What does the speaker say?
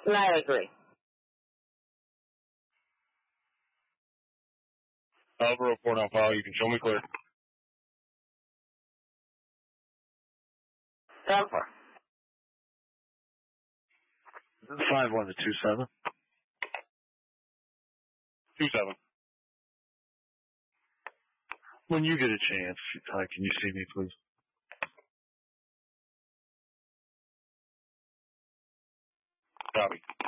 I agree. Alpha report on file. You can show me clear. 7-4. This is 5-1 to 2-7. 2-7. When you get a chance, Ty, can you see me, please? Copy.